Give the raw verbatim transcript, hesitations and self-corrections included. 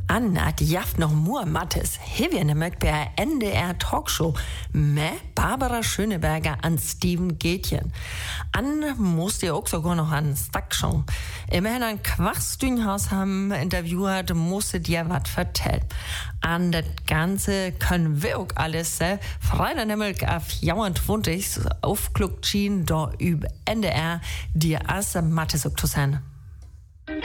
Anna, die jaft noch nur Mattes. Hier wir nämlich bei N D R Talkshow mit Barbara Schöneberger an Steven Gätjen. An musste ja auch sogar noch an Stack schon. Immerhin ein Quachstühnhaus haben interviewt, musste dir was vertellen. An das Ganze können wir auch alles, äh, Freitag nämlich auf vierundzwanzig aufgekluckt schien, da über N D R, die erste Mattes auch zu sein.